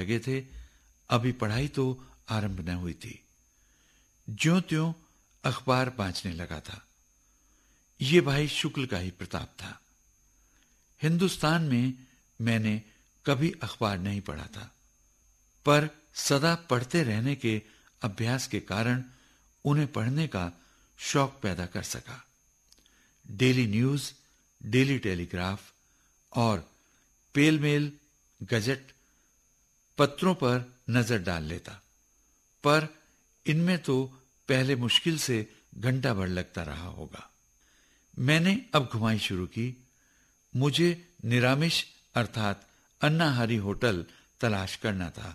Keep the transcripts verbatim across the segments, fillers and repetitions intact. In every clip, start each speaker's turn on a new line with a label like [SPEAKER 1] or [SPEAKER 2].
[SPEAKER 1] लगे थे। अभी पढ़ाई तो आरंभ न हुई थी। ज्यों-त्यों अखबार बांचने लगा था। ये भाई शुक्ल का ही प्रताप था। हिंदुस्तान में मैंने कभी अखबार नहीं पढ़ा था, पर सदा पढ़ते रहने के अभ्यास के कारण उन्हें पढ़ने का शौक पैदा कर सका। डेली न्यूज, डेली टेलीग्राफ और पेल मेल गजट पत्रों पर नजर डाल लेता, पर इनमें तो पहले मुश्किल से घंटा भर लगता रहा होगा। मैंने अब घुमाई शुरू की। मुझे निरामिष अर्थात अन्नाहारी होटल तलाश करना था।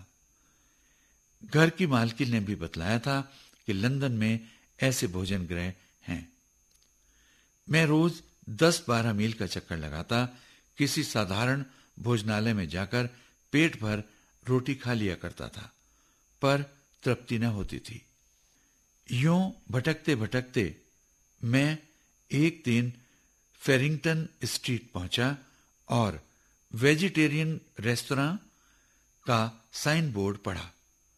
[SPEAKER 1] घर की मालकिन ने भी बतलाया था कि लंदन में ऐसे भोजन गृह हैं। मैं रोज दस बारह मील का चक्कर लगाता, किसी साधारण भोजनालय में जाकर पेट भर रोटी खा लिया करता था, पर तृप्ति न होती थी। यूं भटकते भटकते मैं एक दिन फेरिंगटन स्ट्रीट पहुंचा और वेजिटेरियन रेस्तरां का साइन बोर्ड पढ़ा।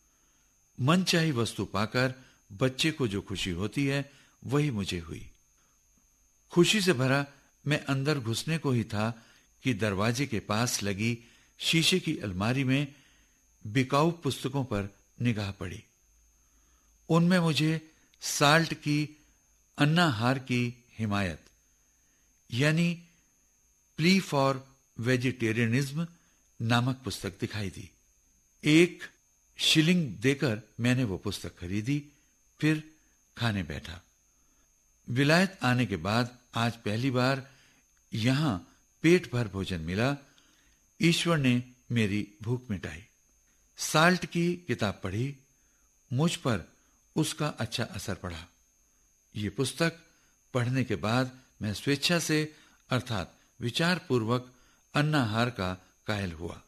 [SPEAKER 1] मनचाही वस्तु पाकर बच्चे को जो खुशी होती है वही मुझे हुई। खुशी से भरा मैं अंदर घुसने को ही था कि दरवाजे के पास लगी शीशे की अलमारी में बिकाऊ पुस्तकों पर निगाह पड़ी। उनमें मुझे साल्ट की अन्नाहार की हिमायत यानी प्ली फॉर वेजिटेरियनिज्म नामक पुस्तक दिखाई दी। एक शिलिंग देकर मैंने वो पुस्तक खरीदी, फिर खाने बैठा। विलायत आने के बाद आज पहली बार यहां पेट भर भोजन मिला। ईश्वर ने मेरी भूख मिटाई। साल्ट की किताब पढ़ी, मुझ पर उसका अच्छा असर पड़ा। ये पुस्तक पढ़ने के बाद मैं स्वेच्छा से अर्थात विचार पूर्वक अन्नाहार का कायल हुआ।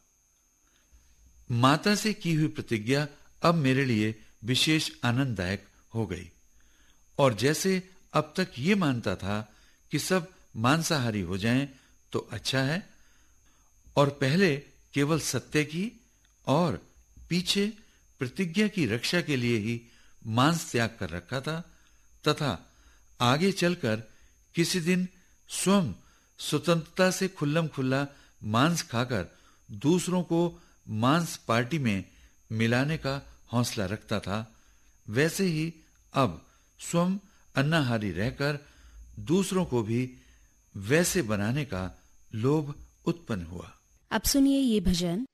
[SPEAKER 1] माता से की हुई प्रतिज्ञा अब मेरे लिए विशेष आनंददायक हो गई, और जैसे अब तक ये मानता था कि सब मांसाहारी हो जाएं तो अच्छा है, और पहले केवल सत्य की और पीछे प्रतिज्ञा की रक्षा के लिए ही मांस त्याग कर रखा था, तथा आगे चलकर किसी दिन स्वयं स्वतंत्रता से खुल्लम खुल्ला मांस खाकर दूसरों को मांस पार्टी में मिलाने का हौसला रखता था, वैसे ही अब स्वयं अन्नाहारी रहकर दूसरों को भी वैसे बनाने का लोभ उत्पन्न हुआ।
[SPEAKER 2] अब सुनिए ये भजन